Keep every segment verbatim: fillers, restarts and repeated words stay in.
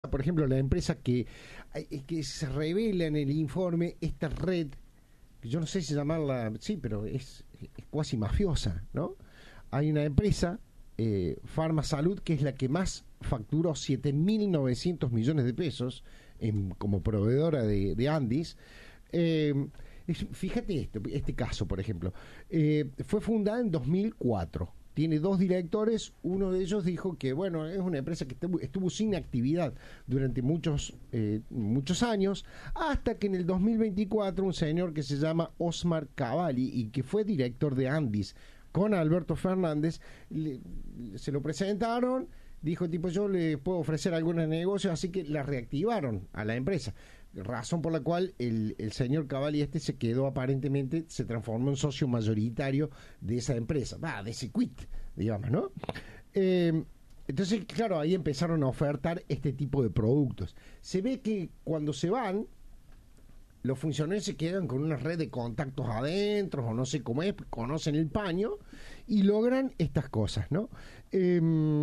por ejemplo, la empresa que, que se revela en el informe, esta red, que yo no sé si llamarla, sí, pero es, es cuasi mafiosa, ¿no? Hay una empresa, eh, Farmasalud, que es la que más facturó siete mil novecientos millones de pesos en, como proveedora de, de Andis. Eh, es, fíjate esto, este caso, por ejemplo, eh, fue fundada en dos mil cuatro. Tiene dos directores, uno de ellos dijo que, bueno, es una empresa que estuvo, estuvo sin actividad durante muchos, eh, muchos años, hasta que en el dos mil veinticuatro un señor que se llama Osmar Cavalli y que fue director de Andis con Alberto Fernández, le, se lo presentaron, dijo tipo, yo le puedo ofrecer algunos negocios, así que la reactivaron a la empresa. Razón por la cual el, el señor Cavalli este se quedó, aparentemente se transformó en socio mayoritario de esa empresa, va, de ese quit, digamos, ¿no? Eh, entonces, claro, ahí empezaron a ofertar este tipo de productos. Se ve que cuando se van, los funcionarios se quedan con una red de contactos adentro, o no sé cómo es, conocen el paño y logran estas cosas, ¿no? Eh,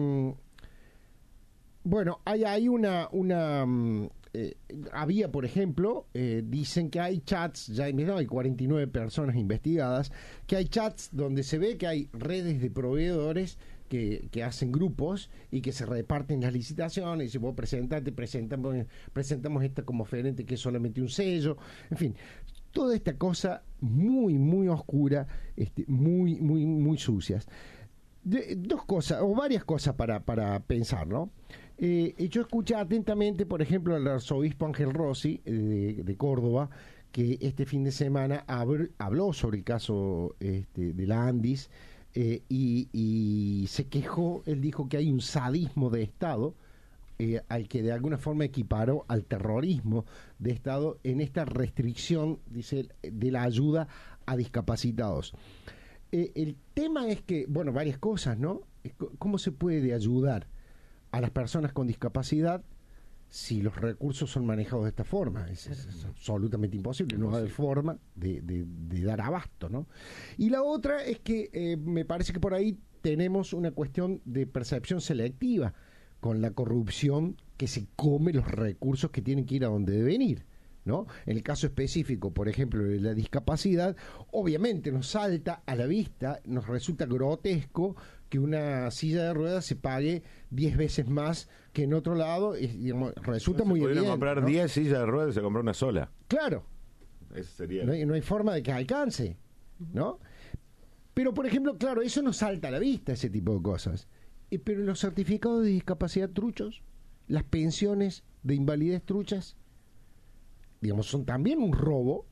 bueno, hay, hay una... una Eh, había, por ejemplo, eh, dicen que hay chats, ya no, hay cuarenta y nueve personas investigadas, que hay chats donde se ve que hay redes de proveedores que, que hacen grupos y que se reparten las licitaciones, y si vos presentate, presentamos, presentamos esta como oferente que es solamente un sello, en fin, toda esta cosa muy, muy oscura, este, muy, muy, muy sucias. De, dos cosas, o varias cosas para, para pensar, ¿no? Eh, yo escuché atentamente, por ejemplo, al arzobispo Ángel Rossi, eh, de, de Córdoba, que este fin de semana habl, habló sobre el caso este, de la Andis, eh, y, y se quejó, él dijo que hay un sadismo de Estado, eh, al que de alguna forma equiparó al terrorismo de Estado en esta restricción, dice, de la ayuda a discapacitados. Eh, el tema es que, bueno, varias cosas, ¿no? ¿Cómo se puede ayudar a las personas con discapacidad si los recursos son manejados de esta forma? Es, es, es absolutamente imposible, no hay forma de, de, de dar abasto, ¿no? Y la otra es que eh, me parece que por ahí tenemos una cuestión de percepción selectiva con la corrupción que se come los recursos que tienen que ir a donde deben ir, ¿no? En el caso específico, por ejemplo, de la discapacidad, obviamente nos salta a la vista, nos resulta grotesco que una silla de ruedas se pague diez veces más que en otro lado, y, digamos, resulta no muy evidente. Se comprar diez, ¿no?, sillas de ruedas y se compró una sola. Claro. Eso sería. No hay, no hay forma de que alcance, ¿no? Pero, por ejemplo, claro, eso nos salta a la vista, ese tipo de cosas. Eh, pero los certificados de discapacidad truchos, las pensiones de invalidez truchas, digamos, son también un robo,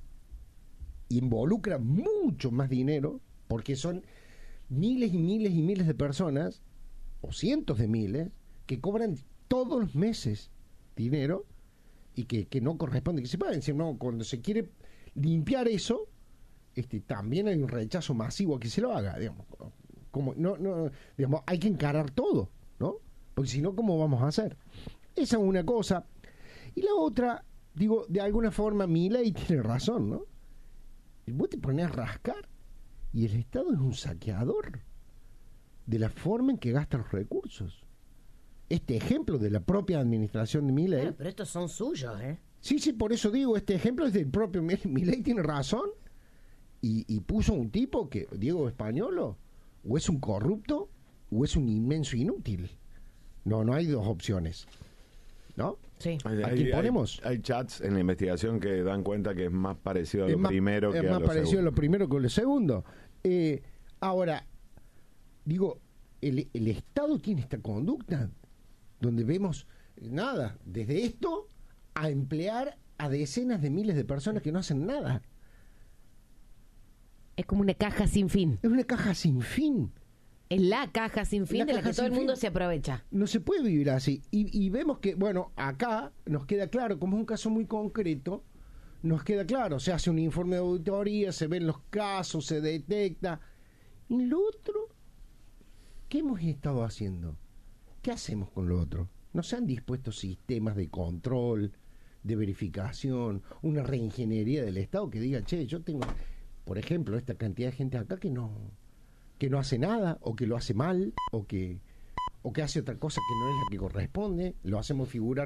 involucran mucho más dinero, porque son miles y miles y miles de personas, o cientos de miles, que cobran todos los meses dinero y que, que no corresponde que se paguen. No, cuando se quiere limpiar eso, este, también hay un rechazo masivo a que se lo haga, digamos. Como, no, no, digamos, hay que encarar todo, ¿no? Porque si no, ¿cómo vamos a hacer? Esa es una cosa. Y la otra, digo, de alguna forma Milei tiene razón, ¿no? Vos te pones a rascar y el Estado es un saqueador de la forma en que gasta los recursos. Este ejemplo de la propia administración de Milei... Bueno, pero estos son suyos, ¿eh? Sí, sí, por eso digo, este ejemplo es del propio Milei, tiene razón, y, y puso un tipo que, Diego Españolo, o es un corrupto o es un inmenso inútil. No, no hay dos opciones, ¿no? Sí. Hay, ¿A quién hay, ponemos? Hay, hay chats en la investigación que dan cuenta que es más parecido a Es lo más, primero que es a más lo parecido segundo. a lo primero que a lo segundo. Eh, ahora, digo, el, el Estado tiene esta conducta donde vemos, nada, desde esto a emplear a decenas de miles de personas que no hacen nada. Es como una caja sin fin. Es una caja sin fin. Es la caja sin fin La de la caja que todo el sin mundo fin. se aprovecha. No se puede vivir así. Y, y vemos que, bueno, acá nos queda claro, como es un caso muy concreto, nos queda claro, se hace un informe de auditoría, se ven los casos, se detecta. ¿Y lo otro? ¿Qué hemos estado haciendo? ¿Qué hacemos con lo otro? ¿No se han dispuesto sistemas de control, de verificación, una reingeniería del Estado que diga, che, yo tengo, por ejemplo, esta cantidad de gente acá que no que no hace nada, o que lo hace mal, o que o que hace otra cosa que no es la que corresponde, lo hacemos figurar